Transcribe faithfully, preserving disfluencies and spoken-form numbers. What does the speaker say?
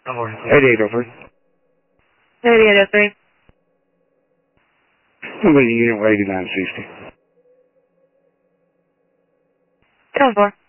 eighty-eight oh three. eighty-eight oh three. Somebody unit eighty-nine sixty. ten four.